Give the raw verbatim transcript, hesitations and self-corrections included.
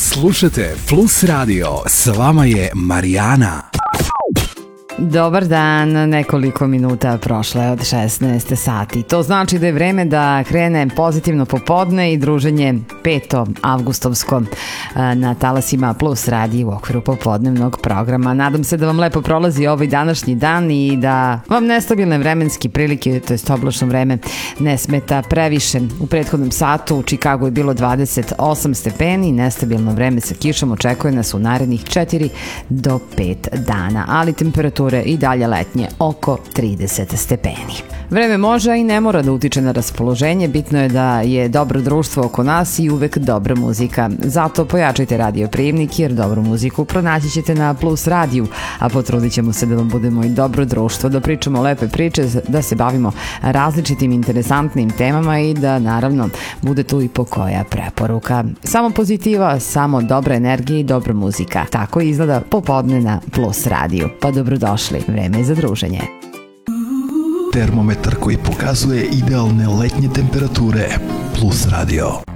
Slušajte Plus Radio, s vama je Marijana. Dobar dan, nekoliko minuta prošle od šesnaest sati. To znači da je vreme da krene pozitivno popodne i druženje peto avgustovsko na talasima Plus Radio u okviru popodnevnog programa. Nadam se da vam lepo prolazi ovaj današnji dan i da vam nestabilne vremenske prilike, to jest oblačno vreme, ne smeta previše. U prethodnom satu u Čikagu je bilo dvadeset osam stepeni, nestabilno vreme sa kišom očekuje nas u narednih četiri do pet dana, ali temperatura i dalje letnje oko trideset stepeni. Vreme može i ne mora da utiče na raspoloženje, bitno je da je dobro društvo oko nas i uvek dobra muzika. Zato pojačajte radio prijemnik jer dobru muziku pronaći ćete na Plus radiju, a potrudit ćemo se da vam budemo i dobro društvo, da pričamo lepe priče, da se bavimo različitim interesantnim temama i da naravno bude tu i po koja preporuka. Samo pozitiva, samo dobra energija i dobra muzika. Tako izgleda popodne na Plus radiju. Pa dobrodošli, vreme je za druženje. Termometar koji pokazuje idealne letnje temperature. Plus Radio.